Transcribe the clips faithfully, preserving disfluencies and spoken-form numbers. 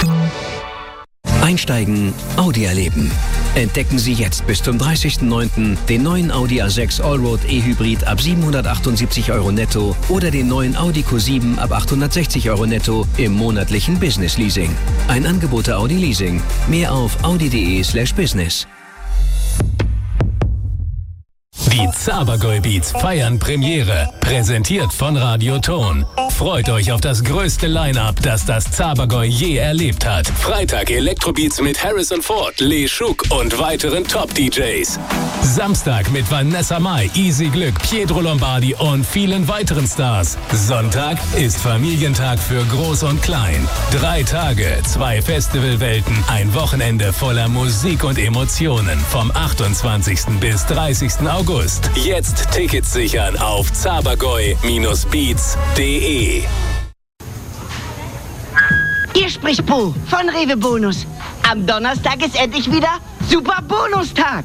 Einsteigen, Audi erleben. Entdecken Sie jetzt bis zum dreißigsten neunten den neuen Audi A sechs Allroad E-Hybrid ab siebenhundertachtundsiebzig Euro netto oder den neuen Audi Q sieben ab achthundertsechzig Euro netto im monatlichen Business Leasing. Ein Angebot der Audi Leasing. Mehr auf audi.de slash business. Die Zabergäu Beats feiern Premiere. Präsentiert von Radio Ton. Freut euch auf das größte Line-Up, das das Zabergäu je erlebt hat. Freitag Elektrobeats mit Harrison Ford, Lee Schuck und weiteren Top-D Js. Samstag mit Vanessa Mai, Easy Glück, Pietro Lombardi und vielen weiteren Stars. Sonntag ist Familientag für Groß und Klein. Drei Tage, zwei Festivalwelten, ein Wochenende voller Musik und Emotionen. Vom achtundzwanzigsten bis dreißigsten August. Jetzt Tickets sichern auf zabergäu Bindestrich beats Punkt de. Hier spricht Po von Rewe Bonus. Am Donnerstag ist endlich wieder Super Bonustag.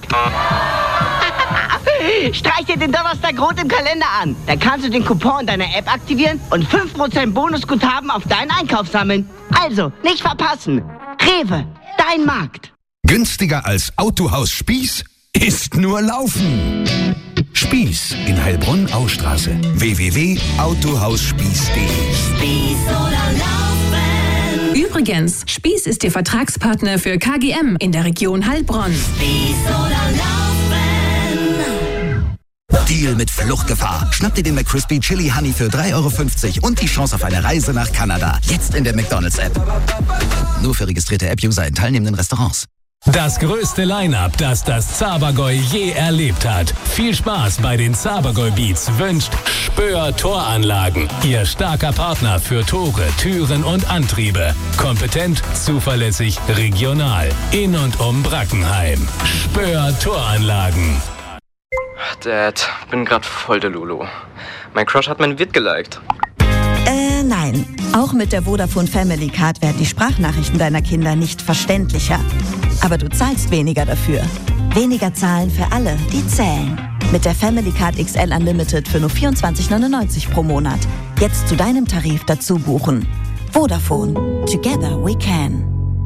Streich dir den Donnerstag rot im Kalender an. Dann kannst du den Coupon in deiner App aktivieren und fünf Prozent Bonusguthaben auf deinen Einkauf sammeln. Also, nicht verpassen. Rewe, dein Markt. Günstiger als Autohaus Spieß ist nur Laufen. Spieß in Heilbronn-Ausstraße. w w w punkt autohausspieß punkt de. Spieß oder Laufen. Übrigens, Spieß ist Ihr Vertragspartner für K G M in der Region Heilbronn. Spieß oder Laufen. Deal mit Fluchtgefahr. Schnapp dir den McCrispy Chili Honey für drei Euro fünfzig und die Chance auf eine Reise nach Kanada. Jetzt in der McDonald's-App. Nur für registrierte App-User in teilnehmenden Restaurants. Das größte Line-Up, das das Zabergäu je erlebt hat. Viel Spaß bei den Zabergäu Beats wünscht Spöer Toranlagen. Ihr starker Partner für Tore, Türen und Antriebe. Kompetent, zuverlässig, regional. In und um Brackenheim. Spöer Toranlagen. Dad, bin grad voll der Lulu. Mein Crush hat mein Vid geliked. Äh, nein. Auch mit der Vodafone Family Card werden die Sprachnachrichten deiner Kinder nicht verständlicher. Aber du zahlst weniger dafür. Weniger zahlen für alle, die zählen. Mit der Family Card X L Unlimited für nur vierundzwanzig neunundneunzig pro Monat. Jetzt zu deinem Tarif dazu buchen. Vodafone. Together we can.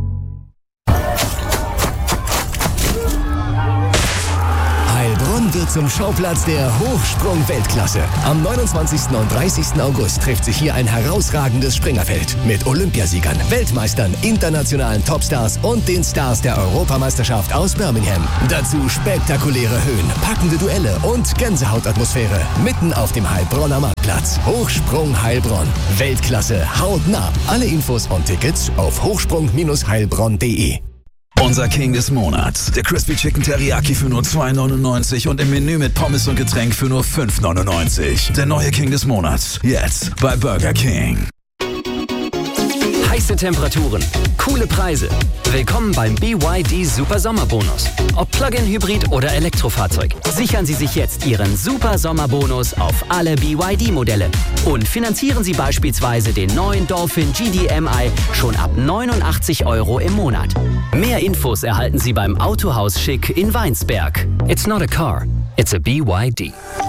Heilbronn wird zum Schauplatz der Hochsprung-Weltklasse. Am neunundzwanzigsten und dreißigsten August trifft sich hier ein herausragendes Springerfeld mit Olympiasiegern, Weltmeistern, internationalen Topstars und den Stars der Europameisterschaft aus Birmingham. Dazu spektakuläre Höhen, packende Duelle und Gänsehautatmosphäre mitten auf dem Heilbronner Marktplatz. Hochsprung Heilbronn. Weltklasse hautnah. Alle Infos und Tickets auf hochsprung Bindestrich heilbronn punkt de. Unser King des Monats. Der Crispy Chicken Teriyaki für nur zwei neunundneunzig und im Menü mit Pommes und Getränk für nur fünf neunundneunzig. Der neue King des Monats. Jetzt bei Burger King. Heiße Temperaturen, coole Preise. Willkommen beim B Y D Super Sommerbonus. Ob Plug-in-Hybrid oder Elektrofahrzeug. Sichern Sie sich jetzt Ihren Super Sommerbonus auf alle B Y D-Modelle. Und finanzieren Sie beispielsweise den neuen Dolphin G D M I schon ab neunundachtzig Euro im Monat. Mehr Infos erhalten Sie beim Autohaus Schick in Weinsberg. It's not a car, it's a B Y D.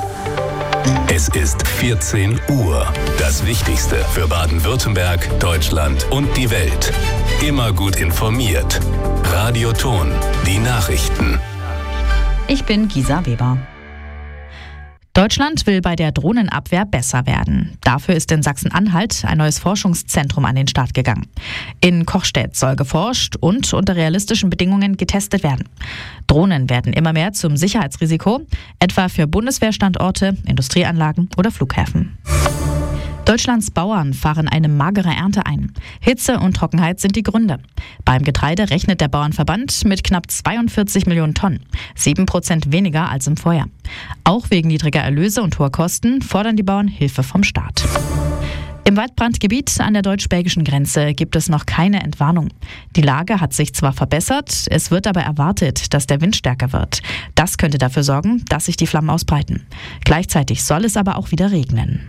Es ist vierzehn Uhr. Das Wichtigste für Baden-Württemberg, Deutschland und die Welt. Immer gut informiert. Radio Ton, die Nachrichten. Ich bin Gisa Weber. Deutschland will bei der Drohnenabwehr besser werden. Dafür ist in Sachsen-Anhalt ein neues Forschungszentrum an den Start gegangen. In Kochstedt soll geforscht und unter realistischen Bedingungen getestet werden. Drohnen werden immer mehr zum Sicherheitsrisiko, etwa für Bundeswehrstandorte, Industrieanlagen oder Flughäfen. Deutschlands Bauern fahren eine magere Ernte ein. Hitze und Trockenheit sind die Gründe. Beim Getreide rechnet der Bauernverband mit knapp zweiundvierzig Millionen Tonnen, sieben Prozent weniger als im Vorjahr. Auch wegen niedriger Erlöse und hoher Kosten fordern die Bauern Hilfe vom Staat. Im Waldbrandgebiet an der deutsch-belgischen Grenze gibt es noch keine Entwarnung. Die Lage hat sich zwar verbessert, es wird aber erwartet, dass der Wind stärker wird. Das könnte dafür sorgen, dass sich die Flammen ausbreiten. Gleichzeitig soll es aber auch wieder regnen.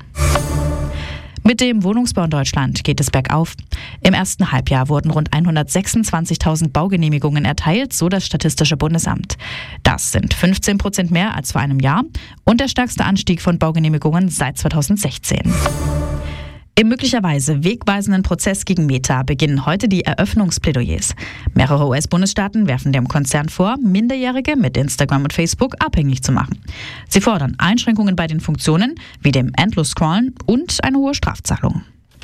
Mit dem Wohnungsbau in Deutschland geht es bergauf. Im ersten Halbjahr wurden rund hundertsechsundzwanzigtausend Baugenehmigungen erteilt, so das Statistische Bundesamt. Das sind fünfzehn Prozent mehr als vor einem Jahr und der stärkste Anstieg von Baugenehmigungen seit zweitausendsechzehn. Im möglicherweise wegweisenden Prozess gegen Meta beginnen heute die Eröffnungsplädoyers. Mehrere U S-Bundesstaaten werfen dem Konzern vor, Minderjährige mit Instagram und Facebook abhängig zu machen. Sie fordern Einschränkungen bei den Funktionen, wie dem Endlos-Scrollen und eine hohe Strafzahlung.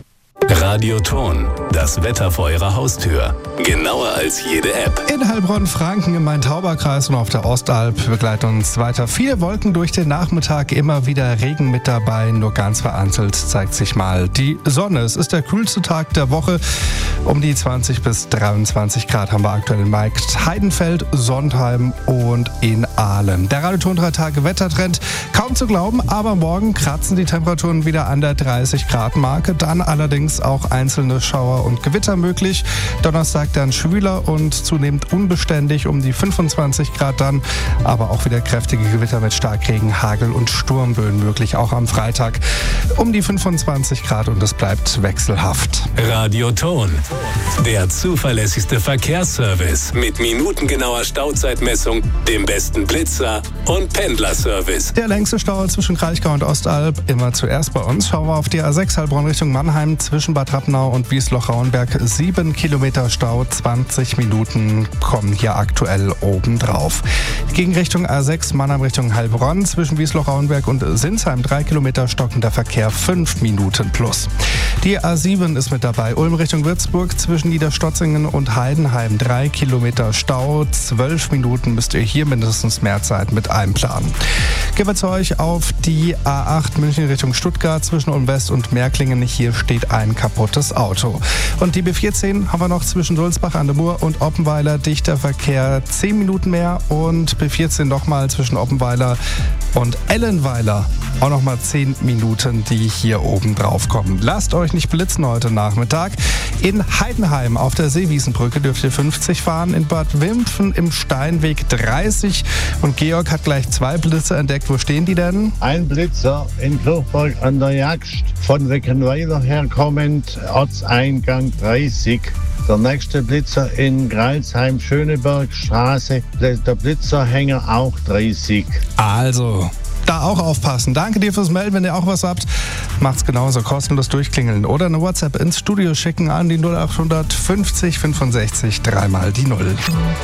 Radio Ton, das Wetter vor Ihrer Haustür. Genauer als jede App. In Heilbronn-Franken im Main-Tauber-Kreis und auf der Ostalb begleiten uns weiter viele Wolken durch den Nachmittag. Immer wieder Regen mit dabei, nur ganz vereinzelt zeigt sich mal die Sonne. Es ist der kühlste Tag der Woche. Um die zwanzig bis dreiundzwanzig Grad haben wir aktuell in Markt Heidenfeld, Sondheim und in Aalen. Der Radio Ton drei Tage Wettertrend, kaum zu glauben, aber morgen kratzen die Temperaturen wieder an der dreißig Grad Marke. Dann allerdings auch einzelne Schauer und Gewitter möglich. Donnerstag dann schwüler und zunehmend unbeständig um die fünfundzwanzig Grad dann, aber auch wieder kräftige Gewitter mit Starkregen, Hagel und Sturmböen möglich, auch am Freitag um die fünfundzwanzig Grad und es bleibt wechselhaft. Radio Ton, der zuverlässigste Verkehrsservice mit minutengenauer Stauzeitmessung, dem besten Blitzer und Pendlerservice. Der längste Stau zwischen Kraichgau und Ostalb immer zuerst bei uns. Schauen wir auf die A sechs Heilbronn Richtung Mannheim zwischen Bad Rappenau und Wiesloch-Rauenberg. Sieben Kilometer Stau, zwanzig Minuten kommen hier aktuell obendrauf. Gegen Richtung A sechs Mannheim Richtung Heilbronn zwischen Wiesloch-Rauenberg und Sinsheim drei Kilometer stockender Verkehr, fünf Minuten plus. Die A sieben ist mit dabei. Ulm Richtung Würzburg zwischen Niederstotzingen und Heidenheim drei Kilometer Stau, zwölf Minuten müsst ihr hier mindestens mehr Zeit mit einplanen. Gehen wir zu euch auf die A acht München Richtung Stuttgart zwischen Ulm West und Märklingen. Hier steht ein kaputtes Auto. Und die B vierzehn haben wir noch zwischen Sulzbach an der Mur und Oppenweiler. Dichter Verkehr, zehn Minuten mehr. Und B vierzehn nochmal zwischen Oppenweiler und Ellenweiler. Auch nochmal zehn Minuten, die hier oben drauf kommen. Lasst euch nicht blitzen heute Nachmittag. In Heidenheim auf der Seewiesenbrücke dürft ihr fünfzig fahren. In Bad Wimpfen im Steinweg dreißig. Und Georg hat gleich zwei Blitze entdeckt. Wo stehen die denn? Ein Blitzer in Kirchberg an der Jagst. Von Weckenweiler herkommend, Ortseingang dreißig. Der nächste Blitzer in Greilsheim, Schönebergstraße. Der Blitzerhänger auch dreißig. Also, da auch aufpassen. Danke dir fürs Melden. Wenn ihr auch was habt, macht's genauso. Kostenlos durchklingeln oder eine WhatsApp ins Studio schicken an die null acht fünfzig fünfundsechzig dreimal die Null.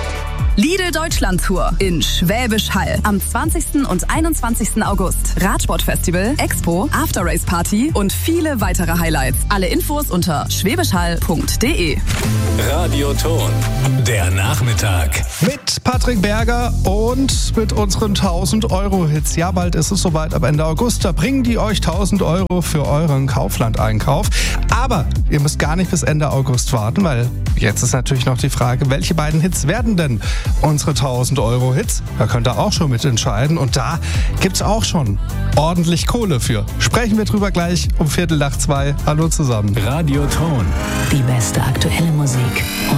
Lidl Deutschland Tour in Schwäbisch Hall am zwanzigsten und einundzwanzigsten August. Radsportfestival, Expo, After-Race Party und viele weitere Highlights. Alle Infos unter schwäbischhall punkt de. Radio Ton, der Nachmittag. Mit Patrick Berger und mit unseren tausend Euro Hits. Ja, bald ist es soweit, ab Ende August. Da bringen die euch tausend Euro für euren Kaufland-Einkauf. Aber ihr müsst gar nicht bis Ende August warten, weil jetzt ist natürlich noch die Frage, welche beiden Hits werden denn unsere tausend Euro Hits? Da könnt ihr auch schon mitentscheiden. Und da gibt's auch schon ordentlich Kohle für. Sprechen wir drüber gleich um Viertel nach zwei. Hallo zusammen. Radio Ton. Die beste aktuelle Musik.